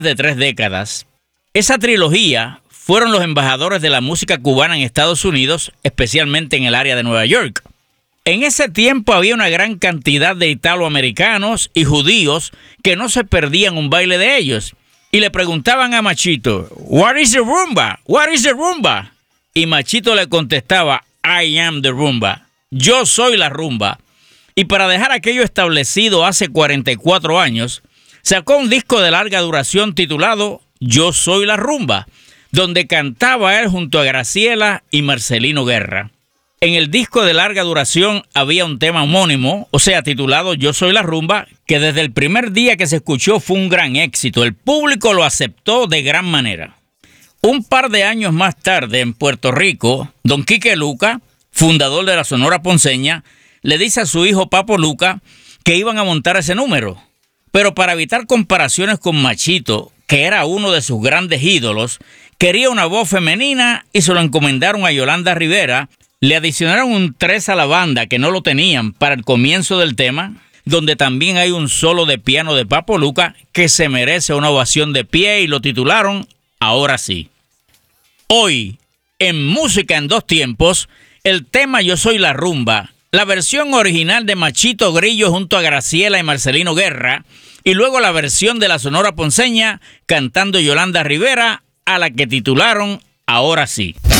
de 3 décadas. Esa trilogía fueron los embajadores de la música cubana en Estados Unidos, especialmente en el área de Nueva York. En ese tiempo había una gran cantidad de italoamericanos y judíos que no se perdían un baile de ellos. Y le preguntaban a Machito, "What is the rumba? What is the rumba?" Y Machito le contestaba, "I am the rumba." Yo soy la rumba. Y para dejar aquello establecido hace 44 años, sacó un disco de larga duración titulado Yo soy la rumba, donde cantaba él junto a Graciela y Marcelino Guerra. En el disco de larga duración había un tema homónimo, o sea, titulado Yo soy la rumba, que desde el primer día que se escuchó fue un gran éxito. El público lo aceptó de gran manera. Un par de años más tarde, en Puerto Rico, don Quique Luca, fundador de la Sonora Ponceña, le dice a su hijo Papo Luca que iban a montar ese número. Pero para evitar comparaciones con Machito, que era uno de sus grandes ídolos, quería una voz femenina y se lo encomendaron a Yolanda Rivera. Le adicionaron un 3 a la banda que no lo tenían para el comienzo del tema, donde también hay un solo de piano de Papo Luca que se merece una ovación de pie y lo titularon Ahora sí. Hoy, en Música en Dos Tiempos, el tema Yo soy la rumba, la versión original de Machito Grillo junto a Graciela y Marcelino Guerra, y luego la versión de la Sonora Ponceña cantando Yolanda Rivera, a la que titularon Ahora sí.